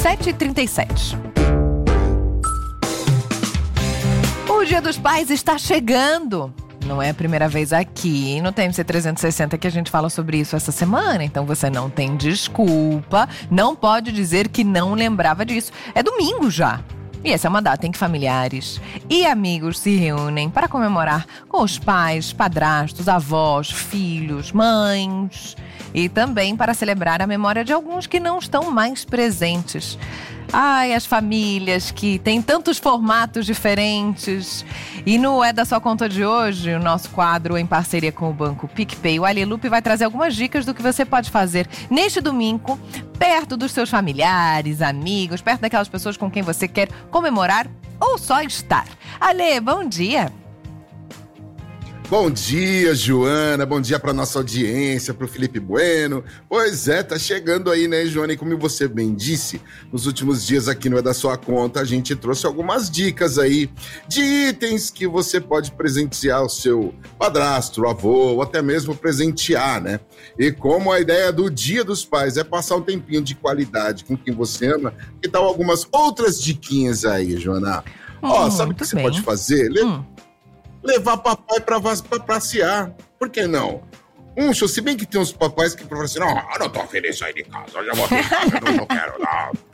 7h37. O Dia dos Pais está chegando. Não é a primeira vez aqui no TMC 360 que a gente fala sobre isso essa semana. Então você não tem desculpa, não pode dizer que não lembrava disso. É domingo já. E essa é uma data em que familiares e amigos se reúnem para comemorar com os pais, padrastos, avós, filhos, mães. E também para celebrar a memória de alguns que não estão mais presentes. Ai, as famílias que têm tantos formatos diferentes. E no É da Sua Conta de hoje, o nosso quadro em parceria com o Banco PicPay, o Ali Lupe vai trazer algumas dicas do que você pode fazer neste domingo, perto dos seus familiares, amigos, perto daquelas pessoas com quem você quer comemorar ou só estar. Ale, bom dia! Bom dia, Joana, bom dia para nossa audiência, para o Felipe Bueno. Pois é, tá chegando aí, né, Joana? E como você bem disse, nos últimos dias aqui no É da Sua Conta, a gente trouxe algumas dicas aí de itens que você pode presentear o seu padrasto, avô, ou até mesmo presentear, né? E como a ideia do Dia dos Pais é passar um tempinho de qualidade com quem você ama, que tal algumas outras diquinhas aí, Joana? Sabe o que você pode fazer? Levar papai pra passear. Por que não? Se bem que tem uns papais que falam assim, não, eu não tô feliz sair de casa, eu já vou ficar, eu não quero, não.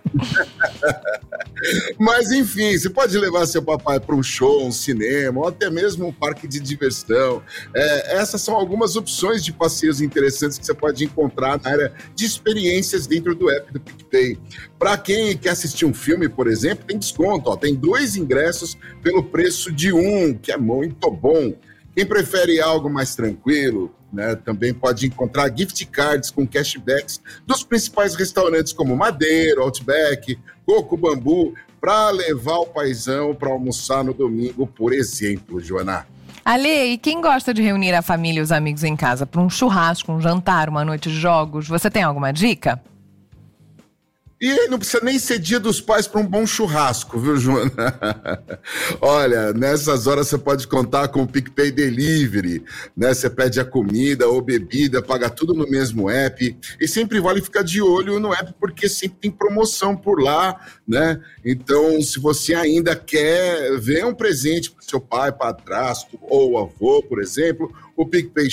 Mas enfim, você pode levar seu papai para um show, um cinema, ou até mesmo um parque de diversão. Essas são algumas opções de passeios interessantes que você pode encontrar na área de experiências dentro do app do PicPay. Para quem quer assistir um filme, por exemplo, tem desconto. Tem 2 ingressos pelo preço de 1, que é muito bom. Quem prefere algo mais tranquilo, né, também pode encontrar gift cards com cashbacks dos principais restaurantes como Madeiro, Outback, Coco Bambu, para levar o paizão para almoçar no domingo, por exemplo, Joana. Ale, e quem gosta de reunir a família e os amigos em casa para um churrasco, um jantar, uma noite de jogos, você tem alguma dica? E não precisa nem ser Dia dos Pais para um bom churrasco, viu, Joana? Olha, nessas horas você pode contar com o PicPay Delivery, né? Você pede a comida ou bebida, paga tudo no mesmo app. E sempre vale ficar de olho no app, porque sempre tem promoção por lá, né? Então, se você ainda quer ver um presente para seu pai, padrasto ou avô, por exemplo, o PicPay